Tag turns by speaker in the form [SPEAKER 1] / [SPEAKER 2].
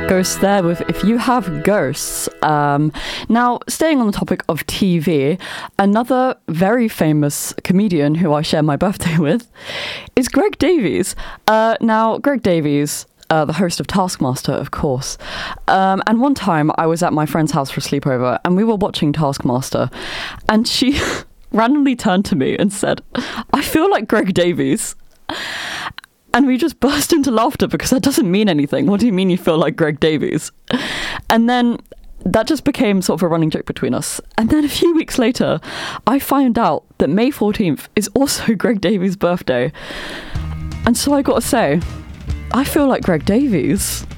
[SPEAKER 1] Ghosts there with If You Have Ghosts. Now, staying on the topic of TV, another very famous comedian who I share my birthday with is Greg Davies. Now, Greg Davies, the host of Taskmaster, of course. And one time I was at my friend's house for a sleepover and we were watching Taskmaster, and she randomly turned to me and said, "I feel like Greg Davies." And we just burst into laughter because that doesn't mean anything. What do you mean you feel like Greg Davies? And then that just became sort of a running joke between us. And then a few weeks later, I found out that May 14th is also Greg Davies' birthday. And so I gotta say, I feel like Greg Davies.